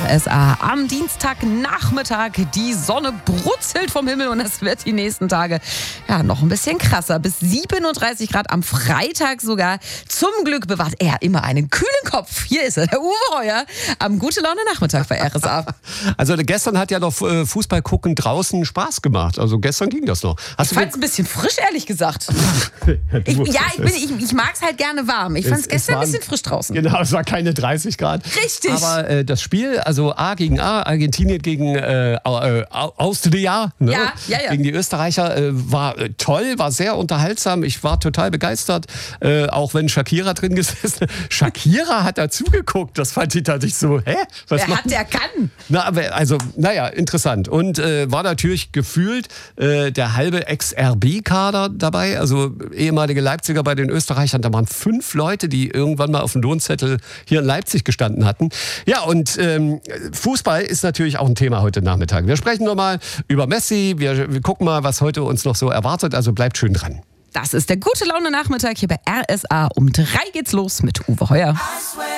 RSA. Am Dienstagnachmittag, die Sonne brutzelt vom Himmel und es wird die nächsten Tage noch ein bisschen krasser. Bis 37 Grad am Freitag sogar. Zum Glück bewahrt er immer einen kühlen Kopf. Hier ist er, der Uwe Heuer, am Gute-Laune-Nachmittag bei RSA. Also gestern hat ja noch Fußball gucken draußen Spaß gemacht. Also gestern ging das noch. Ich fand es ein bisschen frisch, ehrlich gesagt. Ich mag es halt gerne warm. Ich fand es gestern ein bisschen frisch draußen. Genau, es war keine 30 Grad. Richtig. Aber das Spiel, also A gegen A, Argentinien gegen Austria, ne? Ja. Gegen die Österreicher, war toll, war sehr unterhaltsam. Ich war total begeistert, auch wenn Shakira drin gesessen hat. Shakira hat da zugeguckt, das fand ich tatsächlich so, Wer hat, der kann. Interessant. Und war natürlich gefühlt der halbe Ex-RB-Kader dabei, also ehemalige Leipziger bei den Österreichern. Da waren 5 Leute, die irgendwann mal auf dem Lohnzettel hier in Leipzig gestanden hatten. Ja, und Fußball ist natürlich auch ein Thema heute Nachmittag. Wir sprechen nochmal über Messi, wir gucken mal, was heute uns noch so erwartet, also bleibt schön dran. Das ist der Gute-Laune-Nachmittag hier bei RSA. Um 3 geht's los mit Uwe Heuer.